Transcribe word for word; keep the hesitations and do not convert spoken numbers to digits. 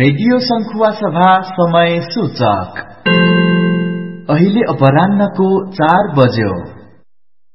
Radio संखुवा सभा समय सूचक अहिले अपराह्नको चार बज्यो।